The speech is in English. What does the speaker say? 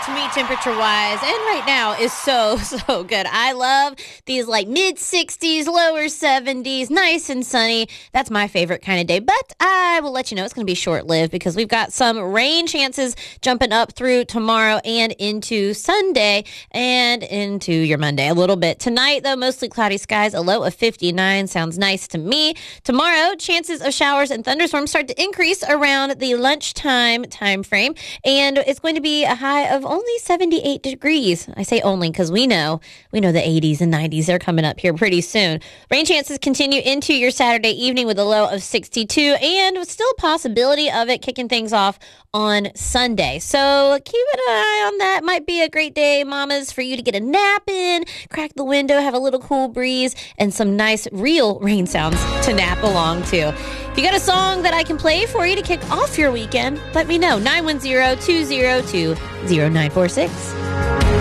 to me temperature-wise, and right now is so good. I love these like mid-60s, lower 70s, nice and sunny. That's my favorite kind of day, but I will let you know it's going to be short-lived because we've got some rain chances jumping up through tomorrow and into Sunday and into your Monday a little bit. Tonight, though, mostly cloudy skies, a low of 59. Sounds nice to me. Tomorrow, chances of showers and thunderstorms start to increase around the lunchtime time frame, and it's going to be a high of only 78 degrees. I say only because we know the 80s and 90s. They're coming up here pretty soon. Rain chances continue into your Saturday evening with a low of 62, and with still a possibility of it kicking things off on Sunday. So keep an eye on that. Might be a great day, mamas, for you to get a nap in, crack the window, have a little cool breeze, and some nice real rain sounds to nap along to. If you got a song that I can play for you to kick off your weekend, let me know. 910-202-0946.